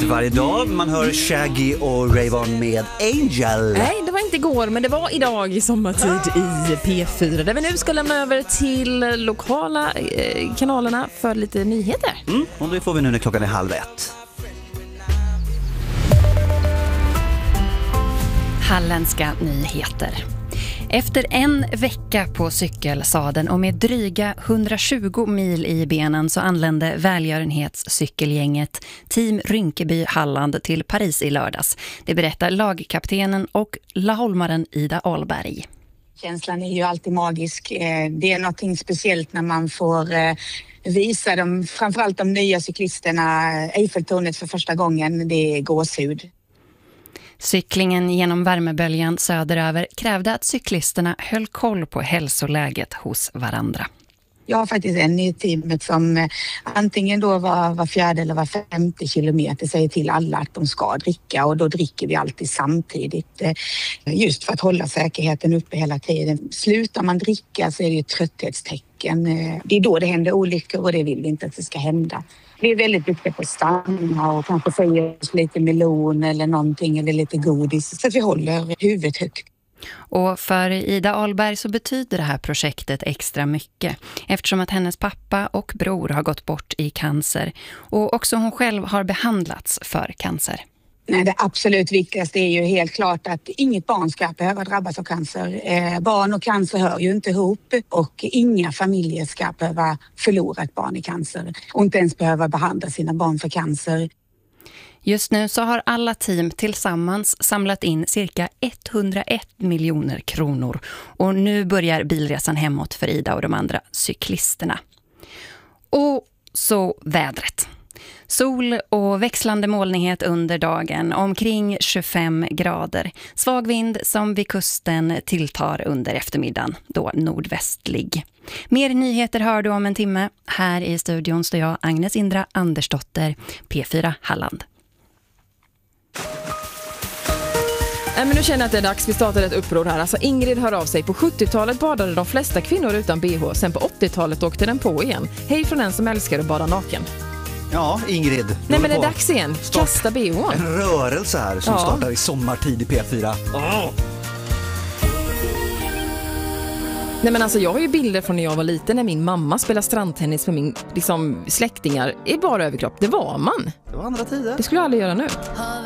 varje dag. Man hör Shaggy och Rayvon med Angel. Nej, det var inte igår, men det var idag i sommartid i P4. Där vi nu ska lämna över till lokala kanalerna för lite nyheter. Och det får vi nu när klockan är 12:30. Halländska nyheter. Efter en vecka på cykelsadeln och med dryga 120 mil i benen så anlände välgörenhetscykelgänget Team Rynkeby Halland till Paris i lördags. Det berättar lagkaptenen och laholmaren Ida Ahlberg. Känslan är ju alltid magisk. Det är något speciellt när man får visa dem, framförallt de nya cyklisterna, Eiffeltornet för första gången. Det är gåshud. Cyklingen genom värmeböljan söderöver krävde att cyklisterna höll koll på hälsoläget hos varandra. Jag har faktiskt en i teamet som antingen då var fjärde eller var 50 kilometer säger till alla att de ska dricka, och då dricker vi alltid samtidigt just för att hålla säkerheten uppe hela tiden. Slutar man dricka så är det ju ett trötthetstecken. Det är då det händer olyckor och det vill vi inte att det ska hända. Vi är väldigt duktiga på att stanna och kanske få i oss lite melon eller någonting eller lite godis så att vi håller huvudet högt. Och för Ida Ahlberg så betyder det här projektet extra mycket eftersom att hennes pappa och bror har gått bort i cancer och också hon själv har behandlats för cancer. Nej, det absolut viktigaste är ju helt klart att inget barn ska behöva drabbas av cancer. Barn och cancer hör ju inte ihop och inga familjer ska behöva förlora ett barn i cancer och inte ens behöva behandla sina barn för cancer. Just nu så har alla team tillsammans samlat in cirka 101 miljoner kronor och nu börjar bilresan hemåt för Ida och de andra cyklisterna. Och så vädret. Sol och växlande molnighet under dagen, omkring 25 grader. Svag vind som vid kusten tilltar under eftermiddagen, då nordvästlig. Mer nyheter hör du om en timme. Här i studion står jag, Agnes Indra Andersdotter, P4 Halland. Men nu känner jag att det är dags. Vi startade ett uppror här. Alltså Ingrid hör av sig. På 70-talet badade de flesta kvinnor utan BH. Sen på 80-talet åkte den på igen. Hej från en som älskar att bada naken. Ja, Ingrid. Nej, men det är dags igen. Kasta BH. En rörelse här som startar i sommartid i P4. Nej, men alltså jag har ju bilder från när jag var liten när min mamma spelade strandtennis med min släktingar i bara överkropp. Det var man. Det var andra tider. Det skulle jag aldrig göra nu.